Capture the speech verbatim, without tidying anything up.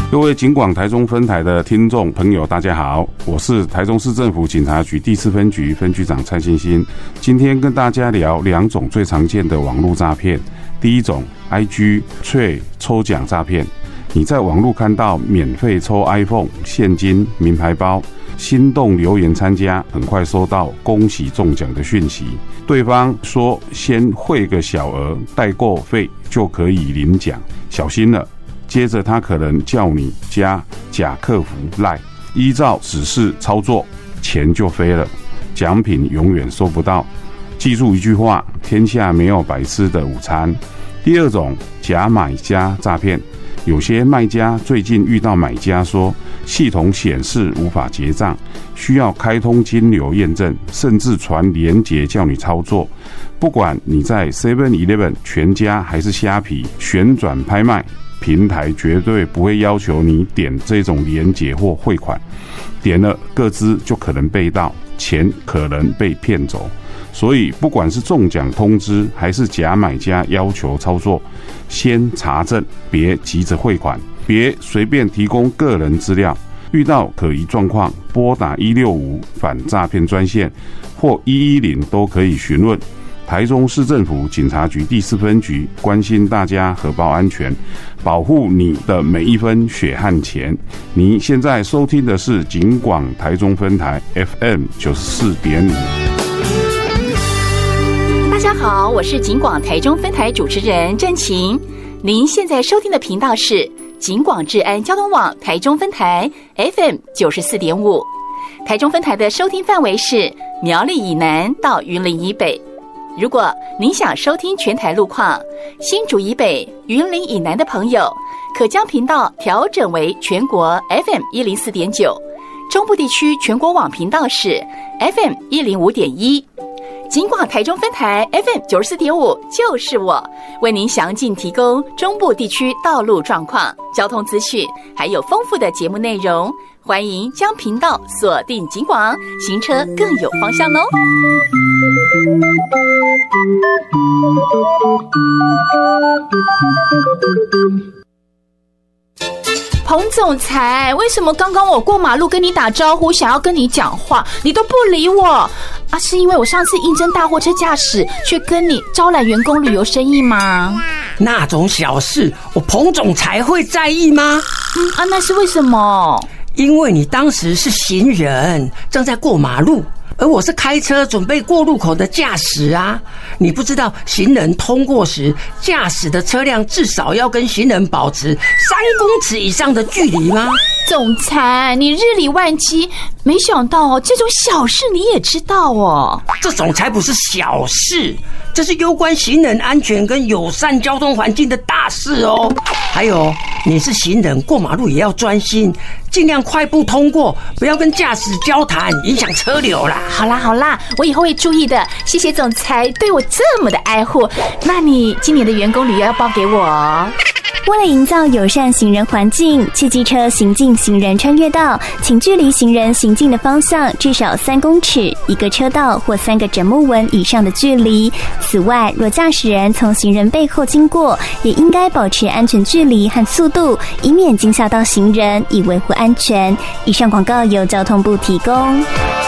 各位警广台中分台的听众朋友，大家好，我是台中市政府警察局第四分局分局长蔡欣欣。今天跟大家聊两种最常见的网络诈骗。第一种 I G 脆抽奖诈骗，你在网络看到免费抽 iPhone、现金、名牌包，心动留言参加，很快收到恭喜中奖的讯息，对方说先汇个小额代购费就可以领奖，小心了。接着他可能叫你加假客服 LINE， 依照指示操作，钱就飞了，奖品永远收不到。记住一句话，天下没有白吃的午餐。第二种假买家诈骗，有些卖家最近遇到买家说系统显示无法结账，需要开通金流验证，甚至传连结叫你操作。不管你在 seven eleven 全家还是虾皮旋转拍卖平台，绝对不会要求你点这种连结或汇款，点了个资就可能被盗，钱可能被骗走。所以不管是中奖通知还是假买家要求操作，先查证，别急着汇款，别随便提供个人资料。遇到可疑状况，拨打一六五反诈骗专线或一一零都可以询问。台中市政府警察局第四分局关心大家荷包安全，保护你的每一分血汗钱。您现在收听的是警广台中分台 F M 九十四点五。 大家好，我是警广台中分台主持人郑晴。您现在收听的频道是警广治安交通网台中分台 F M 九十四点五。台中分台的收听范围是苗栗以南到云林以北。如果您想收听全台路况，新竹以北、云林以南的朋友，可将频道调整为全国 F M 一零四点九，中部地区全国网频道是 F M 一零五点一。警广台中分台 F M 九十四点五就是我，为您详尽提供中部地区道路状况、交通资讯，还有丰富的节目内容。欢迎将频道锁定警广，行车更有方向哦。 彭总裁，为什么刚刚我过马路跟你打招呼，想要跟你讲话，你都不理我啊？是因为我上次应征大货车驾驶，却跟你招揽员工旅游生意吗？ 那种小事，我彭总裁会在意吗？ 嗯啊，那是为什么？ 因为你当时是行人，正在过马路，而我是开车准备过路口的驾驶啊。你不知道行人通过时，驾驶的车辆至少要跟行人保持三公尺以上的距离吗？ 总裁，你日理万机，没想到哦，这种小事你也知道哦。 这种才不是小事，这是攸关行人安全跟友善交通环境的大事哦。还有，你是行人，过马路也要专心，尽量快步通过，不要跟驾驶交谈，影响车流啦。 好啦好啦，我以后会注意的。谢谢总裁对我这么的爱护。那你今年的员工旅游要报给我。 为了营造友善行人环境，汽机车行进行人穿越道，请距离行人行进的方向至少三公尺，一个车道或三个枕木纹以上的距离。此外，若驾驶人从行人背后经过，也应该保持安全距离和速度，以免惊吓到行人，以维护安全。以上广告由交通部提供。